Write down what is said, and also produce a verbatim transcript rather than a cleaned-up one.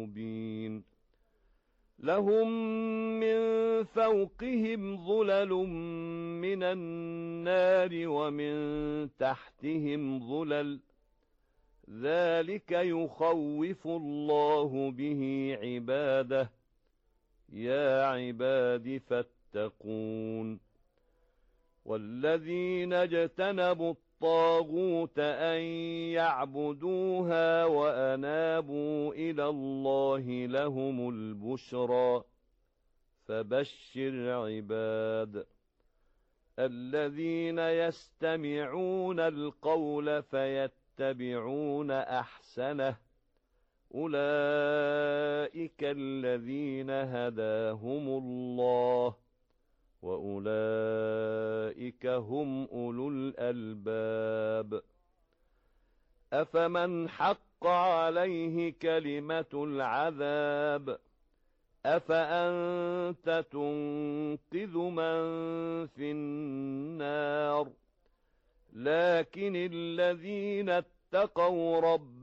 مبين لهم من فوقهم ظلل من النار ومن تحتهم ظلل ذلك يخوف الله به عباده يا عباد فاتقون والذين اجتنبوا الطاغوت أن يعبدوها وأنابوا إلى الله لهم البشرى فبشر عباد الذين يستمعون القول فيتبعون أحسنه أولئك الذين هداهم الله وأولئك هم أولو الألباب أفمن حق عليه كلمة العذاب أفأنت تنقذ من في النار لكن الذين اتقوا ربهم